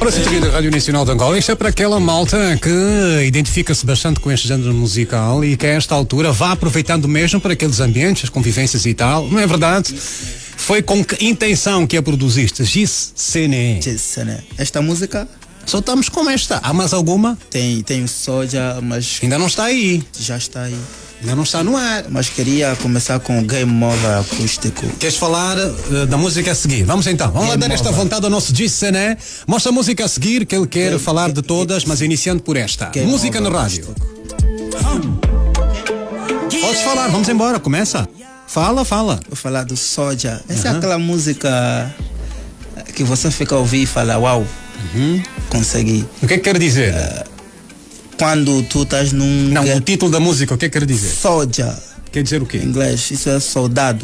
Para a sintonia da Rádio Nacional de Angola, isto é para aquela malta que identifica-se bastante com este género musical e que a esta altura vá aproveitando mesmo para aqueles ambientes, as convivências e tal, não é verdade? Foi com que intenção que a produziste? Gisene. Esta música Soltamos como esta. Há mais alguma? tem o Soja, mas Ainda não está aí. já está aí. Ainda não está no ar. Mas queria começar com o Game Over acústico. Queres falar da música a seguir? Vamos então, vamos lá dar esta vontade ao nosso Gisene. Mostra a música a seguir, que ele quer falar de todas, mas iniciando por esta. Game Música Over na rádio. acústico. Podes falar, vamos embora, começa. Fala. Vou falar do Soja. Essa é aquela música que você fica a ouvir e fala, uau, consegui. O que é que quer dizer? Quando tu estás num Não, o título da música, o que é que quer dizer? Soja, Quer dizer o quê? em inglês, isso é soldado.